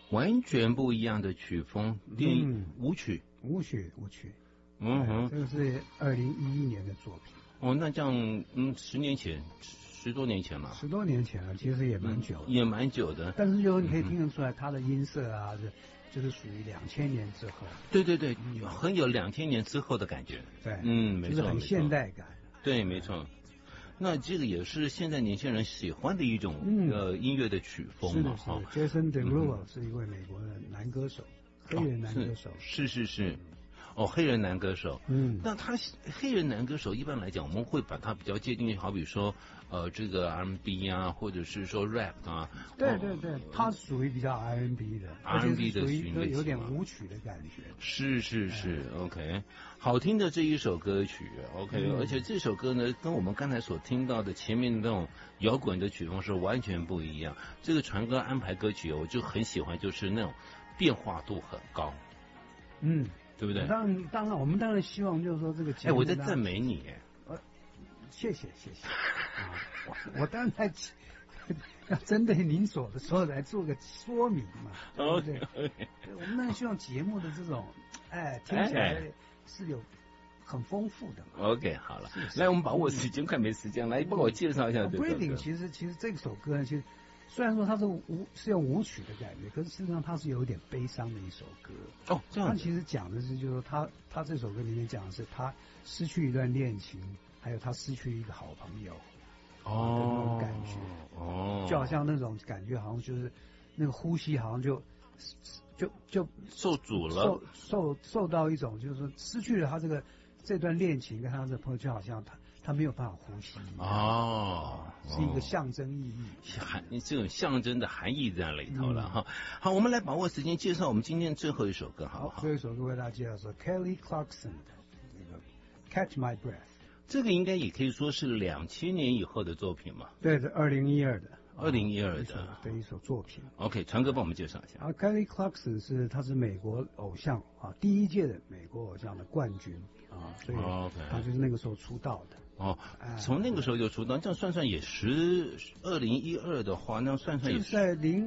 完全不一样的曲风，舞曲， 舞曲， 嗯哼， 这个是2011年的作品。 哦，那这样10多年前了 ，10多年前了，其实也蛮久， 也蛮久的。 但是就你可以听得出来，它的音色啊，就是属于2000年之后。 对，很有2000年之后的感觉。 对， 没错， 就是很现代感。 对，没错。那这个也是现在年轻人喜欢的一种音乐的曲风嘛。 是的，Jason Derulo 是一位美国的男歌手，黑人男歌手。 是。哦，黑人男歌手，那他黑人男歌手一般来讲，我们会把他比较界定，好比说，这个 R&B 啊，或者是说 rap 啊。 对，他属于比较 R&B 的 ，R&B 的属于有点舞曲的感觉。 是 ，OK， 好听的这一首歌曲 ，OK，而且这首歌呢，跟我们刚才所听到的前面的那种摇滚的曲风是完全不一样。这个传歌安排歌曲，我就很喜欢，就是那种变化度很高。对不对？ 当然，我们当然希望就是说这个节目。 我在赞美你。 谢谢。我当然要针对您所说来做个说明嘛，对不对？我们当然希望节目的这种，听起来是有很丰富的嘛。 OK， 好了，来，我们把握时间，快没时间，来帮我介绍一下这首歌。 Breathing 其实这首歌呢，其实虽然说它是用舞曲的感觉，可是事实上它是有一点悲伤的一首歌。 哦，这样。 它其实讲的是，就是说他这首歌里面讲的是他失去一段恋情，还有他失去一个好朋友。那种感觉。就好像那种感觉，好像就是那个呼吸，好像就受阻了， 受到一种就是说失去了他这段恋情跟他的朋友，就好像他没有办法呼吸。是一个象征意义， 这种象征的含义在里头了哈。好，我们来把握时间介绍我们今天最后一首歌，好不好？ 最后一首歌为大家介绍说 Kelly Clarkson 的那个 Catch My Breath。 这个应该也可以说是2000年以后的作品嘛？ 对，是2012的一首作品。 OK， 传哥帮我们介绍一下。 Kelly Clarkson 他是美国偶像第一届的美国偶像的冠军所以他就是那个时候出道的。 从那个时候就出道，这样算也是2012的话，那算也是在